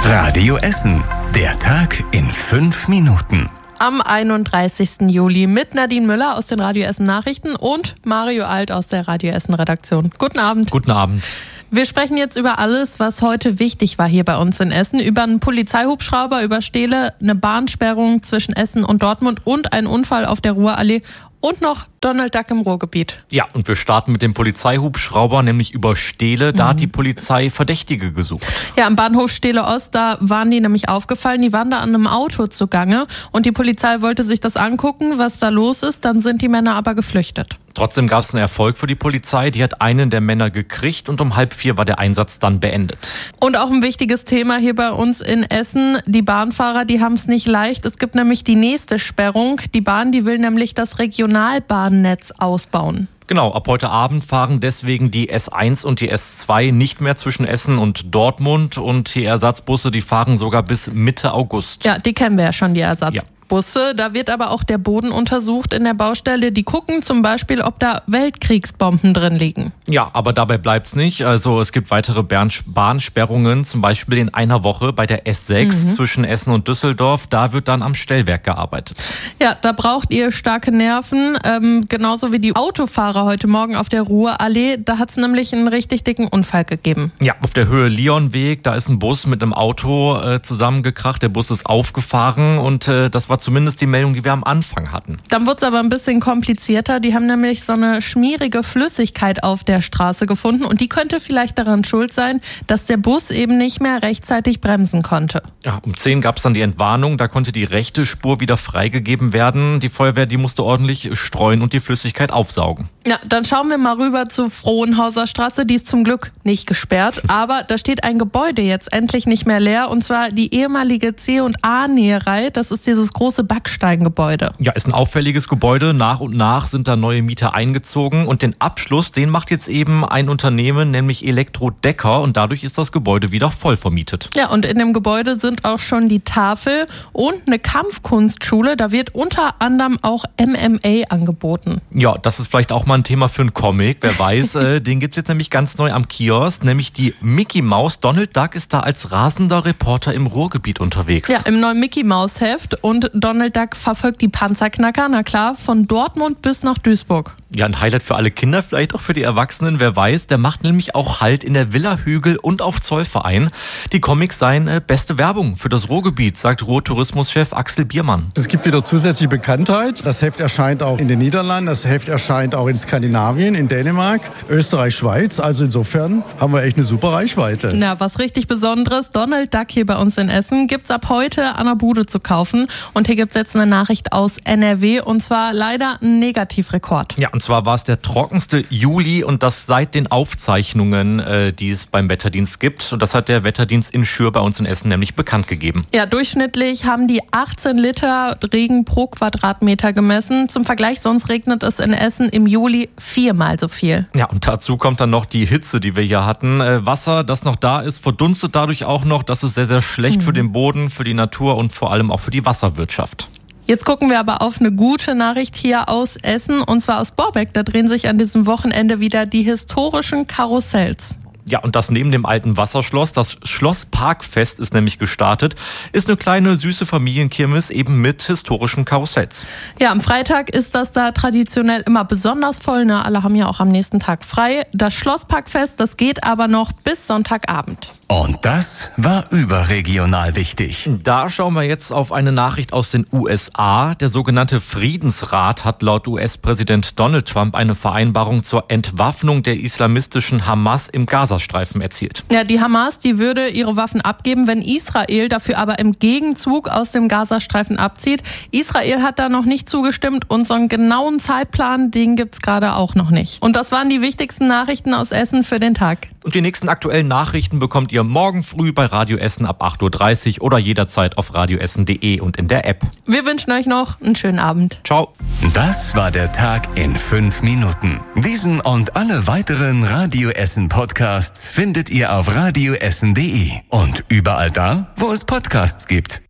Radio Essen. Der Tag in 5 Minuten. Am 31. Juli mit Nadine Müller aus den Radio Essen Nachrichten und Mario Alt aus der Radio Essen Redaktion. Guten Abend. Guten Abend. Wir sprechen jetzt über alles, was heute wichtig war hier bei uns in Essen. Über einen Polizeihubschrauber, über Stele, eine Bahnsperrung zwischen Essen und Dortmund und einen Unfall auf der Ruhrallee und noch Donald Duck im Ruhrgebiet. Ja, und wir starten mit dem Polizeihubschrauber, nämlich über Stele. Da hat die Polizei Verdächtige gesucht. Ja, am Bahnhof Stele Ost, da waren die nämlich aufgefallen. Die waren da an einem Auto zugange und die Polizei wollte sich das angucken, was da los ist. Dann sind die Männer aber geflüchtet. Trotzdem gab es einen Erfolg für die Polizei. Die hat einen der Männer gekriegt und um 3:30 war der Einsatz dann beendet. Und auch ein wichtiges Thema hier bei uns in Essen. Die Bahnfahrer, die haben es nicht leicht. Es gibt nämlich die nächste Sperrung. Die Bahn, die will nämlich das Regionalbahnnetz ausbauen. Genau, ab heute Abend fahren deswegen die S1 und die S2 nicht mehr zwischen Essen und Dortmund. Und die Ersatzbusse, die fahren sogar bis Mitte August. Ja, die kennen wir ja schon, die Ersatzbusse. Da wird aber auch der Boden untersucht in der Baustelle. Die gucken zum Beispiel, ob da Weltkriegsbomben drin liegen. Ja, aber dabei bleibt's nicht. Also es gibt weitere Bahnsperrungen, zum Beispiel in einer Woche bei der S6 zwischen Essen und Düsseldorf. Da wird dann am Stellwerk gearbeitet. Ja, da braucht ihr starke Nerven, genauso wie die Autofahrer heute Morgen auf der Ruhrallee. Da hat's nämlich einen richtig dicken Unfall gegeben. Ja, auf der Höhe Lionweg, da ist ein Bus mit einem Auto zusammengekracht. Der Bus ist aufgefahren und das war zumindest die Meldung, die wir am Anfang hatten. Dann wurde es aber ein bisschen komplizierter. Die haben nämlich so eine schmierige Flüssigkeit auf der Straße gefunden und die könnte vielleicht daran schuld sein, dass der Bus eben nicht mehr rechtzeitig bremsen konnte. Ja, um 10 gab es dann die Entwarnung, da konnte die rechte Spur wieder freigegeben werden. Die Feuerwehr, die musste ordentlich streuen und die Flüssigkeit aufsaugen. Ja, dann schauen wir mal rüber zur Frohnhauser Straße. Die ist zum Glück nicht gesperrt, aber da steht ein Gebäude jetzt endlich nicht mehr leer und zwar die ehemalige C&A-Näherei. Das ist dieses große Backsteingebäude. Ja, ist ein auffälliges Gebäude. Nach und nach sind da neue Mieter eingezogen und den Abschluss, den macht jetzt eben ein Unternehmen, nämlich Elektrodecker und dadurch ist das Gebäude wieder voll vermietet. Ja, und in dem Gebäude sind auch schon die Tafel und eine Kampfkunstschule. Da wird unter anderem auch MMA angeboten. Ja, das ist vielleicht auch mal ein Thema für einen Comic. Wer weiß, den gibt's jetzt nämlich ganz neu am Kiosk, nämlich die Mickey Maus. Donald Duck ist da als rasender Reporter im Ruhrgebiet unterwegs. Ja, im neuen Mickey Maus Heft und Donald Duck verfolgt die Panzerknacker, na klar, von Dortmund bis nach Duisburg. Ja, ein Highlight für alle Kinder, vielleicht auch für die Erwachsenen, wer weiß. Der macht nämlich auch Halt in der Villa Hügel und auf Zollverein. Die Comics seien beste Werbung für das Ruhrgebiet, sagt Ruhr-Tourismuschef Axel Biermann. Es gibt wieder zusätzliche Bekanntheit. Das Heft erscheint auch in den Niederlanden, das Heft erscheint auch in Skandinavien, in Dänemark, Österreich, Schweiz. Also insofern haben wir echt eine super Reichweite. Na, was richtig Besonderes, Donald Duck hier bei uns in Essen gibt's ab heute an der Bude zu kaufen. Und hier gibt's jetzt eine Nachricht aus NRW und zwar leider ein Negativrekord. Ja, und zwar war es der trockenste Juli und das seit den Aufzeichnungen, die es beim Wetterdienst gibt. Und das hat der Wetterdienst in Schür bei uns in Essen nämlich bekannt gegeben. Ja, durchschnittlich haben die 18 Liter Regen pro Quadratmeter gemessen. Zum Vergleich, sonst regnet es in Essen im Juli 4-mal so viel. Ja, und dazu kommt dann noch die Hitze, die wir hier hatten. Wasser, das noch da ist, verdunstet dadurch auch noch. Das ist sehr, sehr schlecht für den Boden, für die Natur und vor allem auch für die Wasserwirtschaft. Jetzt gucken wir aber auf eine gute Nachricht hier aus Essen und zwar aus Borbeck. Da drehen sich an diesem Wochenende wieder die historischen Karussells. Ja, und das neben dem alten Wasserschloss. Das Schlossparkfest ist nämlich gestartet. Ist eine kleine, süße Familienkirmes eben mit historischen Karussells. Ja, am Freitag ist das da traditionell immer besonders voll. Ne? Alle haben ja auch am nächsten Tag frei. Das Schlossparkfest, das geht aber noch bis Sonntagabend. Und das war überregional wichtig. Da schauen wir jetzt auf eine Nachricht aus den USA. Der sogenannte Friedensrat hat laut US-Präsident Donald Trump eine Vereinbarung zur Entwaffnung der islamistischen Hamas im Gazastreifen erzielt. Ja, die Hamas, die würde ihre Waffen abgeben, wenn Israel dafür aber im Gegenzug aus dem Gazastreifen abzieht. Israel hat da noch nicht zugestimmt und so einen genauen Zeitplan, den gibt's gerade auch noch nicht. Und das waren die wichtigsten Nachrichten aus Essen für den Tag. Und die nächsten aktuellen Nachrichten bekommt ihr morgen früh bei Radio Essen ab 8:30 Uhr oder jederzeit auf radioessen.de und in der App. Wir wünschen euch noch einen schönen Abend. Ciao. Das war der Tag in 5 Minuten. Diesen und alle weiteren Radio Essen Podcasts findet ihr auf radioessen.de und überall da, wo es Podcasts gibt.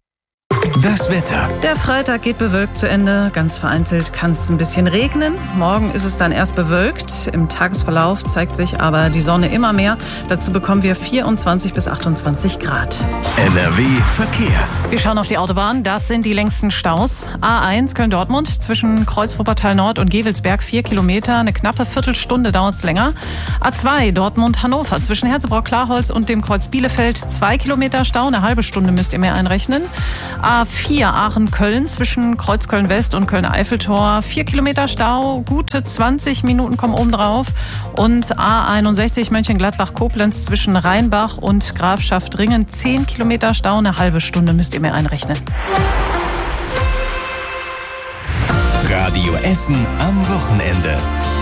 Das Wetter. Der Freitag geht bewölkt zu Ende. Ganz vereinzelt kann es ein bisschen regnen. Morgen ist es dann erst bewölkt. Im Tagesverlauf zeigt sich aber die Sonne immer mehr. Dazu bekommen wir 24 bis 28 Grad. NRW Verkehr. Wir schauen auf die Autobahn. Das sind die längsten Staus. A1 Köln-Dortmund zwischen Kreuz-Wuppertal Nord und Gewelsberg 4 Kilometer. Eine knappe Viertelstunde dauert es länger. A2 Dortmund-Hannover zwischen Herzebrock-Klarholz und dem Kreuz Bielefeld 2 Kilometer Stau. Eine halbe Stunde müsst ihr mehr einrechnen. A4 Aachen-Köln zwischen Kreuz Köln-West und Köln-Eiffeltor 4 Kilometer Stau, gute 20 Minuten kommen oben drauf. Und A61 Mönchengladbach-Koblenz zwischen Rheinbach und Grafschaft-Ringen 10 Kilometer Stau, eine halbe Stunde müsst ihr mehr einrechnen. Radio Essen am Wochenende.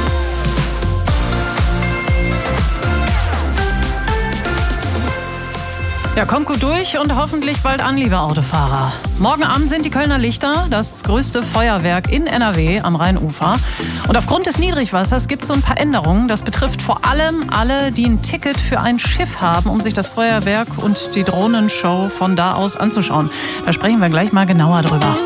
Ja, kommt gut durch und hoffentlich bald an, liebe Autofahrer. Morgen Abend sind die Kölner Lichter, das größte Feuerwerk in NRW am Rheinufer. Und aufgrund des Niedrigwassers gibt es so ein paar Änderungen. Das betrifft vor allem alle, die ein Ticket für ein Schiff haben, um sich das Feuerwerk und die Drohnenshow von da aus anzuschauen. Da sprechen wir gleich mal genauer drüber.